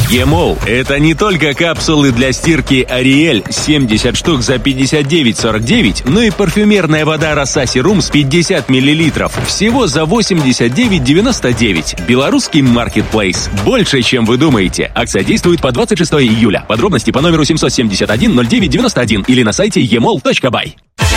Емол – это не только капсулы для стирки Ариэль 70 штук за 59,49, но и парфюмерная вода Роса Серумс 50 мл всего за 89,99. Белорусский маркетплейс. Больше, чем вы думаете. Акция действует по 26 июля. Подробности по номеру 771 0991 или на сайте emol.by.